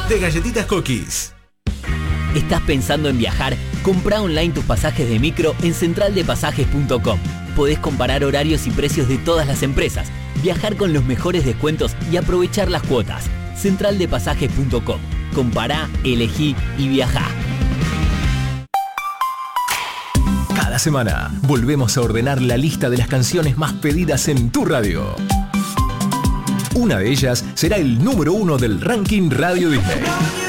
de Galletitas Cookies. ¿Estás pensando en viajar? Comprá online tus pasajes de micro en centraldepasajes.com. Podés comparar horarios y precios de todas las empresas, viajar con los mejores descuentos y aprovechar las cuotas. Centraldepasajes.com. Compará, elegí y viajá. Cada semana volvemos a ordenar la lista de las canciones más pedidas en tu radio. Una de ellas será el número 1 del ranking Radio Disney.